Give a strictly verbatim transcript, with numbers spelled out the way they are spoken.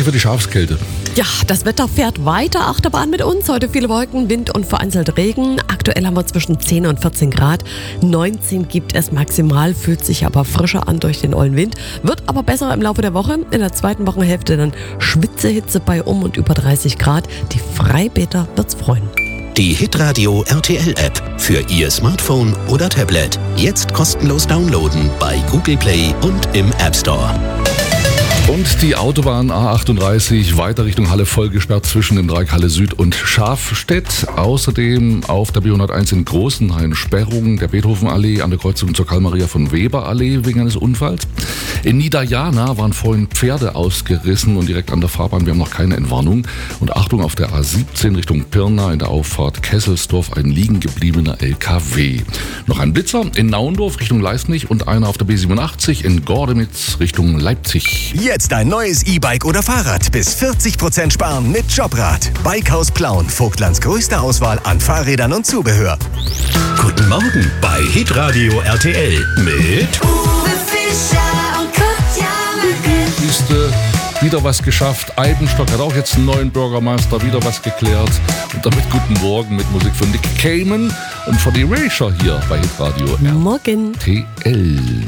für die Schafskälte. Ja, das Wetter fährt weiter. Achterbahn mit uns. Heute viele Wolken, Wind und vereinzelt Regen. Aktuell haben wir zwischen zehn und vierzehn Grad. neunzehn gibt es maximal, fühlt sich aber frischer an durch den ollen Wind. Wird aber besser im Laufe der Woche. In der zweiten Wochenhälfte dann Schwitzehitze bei um und über dreißig Grad. Die Freibäder wird's freuen. Die Hitradio R T L-App für Ihr Smartphone oder Tablet. Jetzt kostenlos downloaden bei Google Play und im App Store. Und die Autobahn A achtunddreißig weiter Richtung Halle voll gesperrt zwischen dem Dreieck Halle Süd und Schafstedt. Außerdem auf der B hunderteins in Großenhain Sperrung der Beethovenallee an der Kreuzung zur Karl-Maria von Weber Allee wegen eines Unfalls. In Niederjana waren vorhin Pferde ausgerissen und direkt an der Fahrbahn. Wir haben noch keine Entwarnung. Und Achtung, auf der A siebzehn Richtung Pirna in der Auffahrt Kesselsdorf ein liegen gebliebener L K W. Noch ein Blitzer in Naundorf Richtung Leisnig und einer auf der B siebenundachtzig in Gordemitz Richtung Leipzig. Jetzt ein neues E-Bike oder Fahrrad. Bis vierzig Prozent sparen mit Jobrad. Bikehaus Plauen. Vogtlands größte Auswahl an Fahrrädern und Zubehör. Guten Morgen bei Hitradio R T L mit Uwe Fischer und Katja Marie. Ist äh, wieder was geschafft. Eibenstock hat auch jetzt einen neuen Bürgermeister, wieder was geklärt. Und damit guten Morgen mit Musik von Nick Cayman und von Erasure hier bei Hitradio Morgen. R T L.